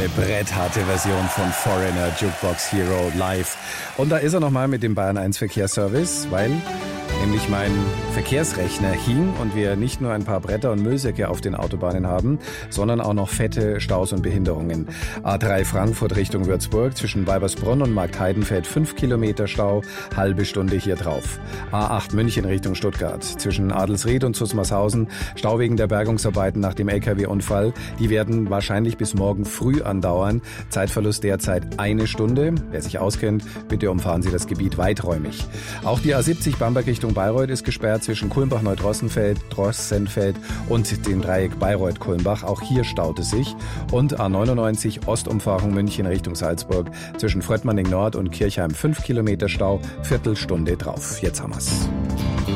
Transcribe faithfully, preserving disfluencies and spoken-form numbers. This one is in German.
eine brettharte Version von Foreigner, Jukebox Hero live. Und da ist er nochmal mit dem Bayern eins Verkehrsservice, weil nämlich mein Verkehrsrechner hing und wir nicht nur ein paar Bretter und Müllsäcke auf den Autobahnen haben, sondern auch noch fette Staus und Behinderungen. A drei Frankfurt Richtung Würzburg zwischen Weibersbronn und Marktheidenfeld fünf Kilometer Stau, halbe Stunde hier drauf. A acht München Richtung Stuttgart zwischen Adelsried und Zusmarshausen Stau wegen der Bergungsarbeiten nach dem L K W-Unfall. Die werden wahrscheinlich bis morgen früh andauern. Zeitverlust derzeit eine Stunde. Wer sich auskennt, bitte umfahren Sie das Gebiet weiträumig. Auch die A siebzig Bamberg Richtung Bayreuth ist gesperrt zwischen Kulmbach-Neudrossenfeld, Drossenfeld und dem Dreieck Bayreuth-Kulmbach. Auch hier staut es sich. Und A neunundneunzig Ostumfahrung München Richtung Salzburg zwischen Fröttmanning Nord und Kirchheim fünf Kilometer Stau, Viertelstunde drauf. Jetzt haben wir's.